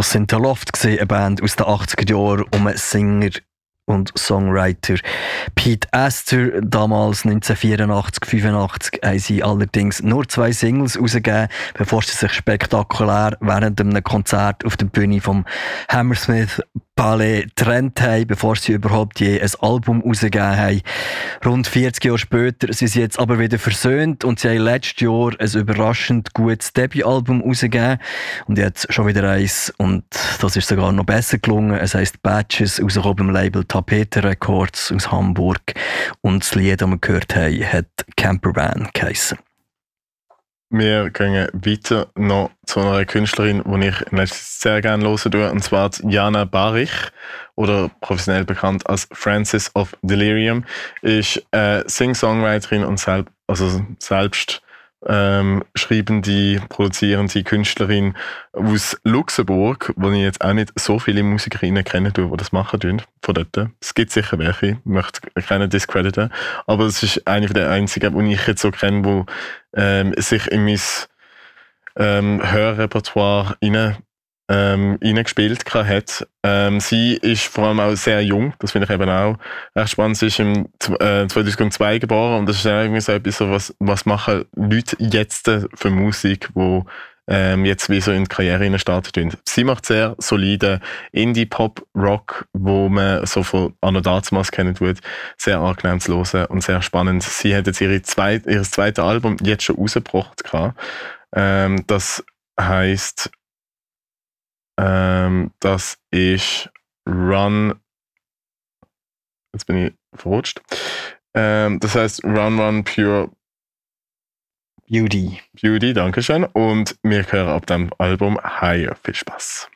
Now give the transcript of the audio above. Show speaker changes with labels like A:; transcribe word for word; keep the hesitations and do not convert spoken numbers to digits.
A: Das sind The Loft gesehen, eine Band aus den achtziger Jahren um einen Singer und Songwriter Pete Astor. Damals neunzehnhundertvierundachtzig, fünfundachtzig haben sie allerdings nur zwei Singles rausgegeben, bevor sie sich spektakulär während einem Konzert auf der Bühne vom Hammersmith Palais getrennt haben, bevor sie überhaupt je ein Album rausgegeben haben. Rund vierzig Jahre später sind sie jetzt aber wieder versöhnt und sie haben letztes Jahr ein überraschend gutes Debütalbum rausgegeben und jetzt schon wieder eins und das ist sogar noch besser gelungen. Es heisst Batches, rausgekommen beim Label Tapete Records aus Hamburg und das Lied, das wir gehört haben, hat Campervan geheissen.
B: Wir gehen weiter noch zu einer Künstlerin, die ich in letzter Zeit sehr gerne hören tue, und zwar Jana Barich, oder professionell bekannt als Frances of Delirium, ist äh, Sing-Songwriterin und selb, also selbst ähm, schreibende, produzierende Künstlerin aus Luxemburg, wo ich jetzt auch nicht so viele Musikerinnen kenne, die das machen tun, von dort. Es gibt sicher welche, ich möchte keine discrediten, aber es ist eine der einzigen, die ich jetzt so kenne, die ähm, sich in mein ähm, Hörrepertoire rein ähm, reingespielt hat. Ähm, sie ist vor allem auch sehr jung, das finde ich eben auch recht spannend. Sie ist im äh, zweitausendzwei geboren und das ist irgendwie so etwas, so, was, was machen Leute jetzt für Musik, die ähm, jetzt wie so in die Karriere starten. Sie macht sehr solide Indie-Pop-Rock, wo man so von Anno Dazmas kennen tut. Sehr angenehm zu hören und sehr spannend. Sie hat jetzt ihre zweit, ihr zweites Album jetzt schon rausgebracht. Ähm, das heisst Ähm, das ist Run. Jetzt bin ich verrutscht. Ähm, das heißt Run Run Pure
A: Beauty.
B: Beauty, danke schön. Und wir hören ab dem Album Higher. Viel Spaß.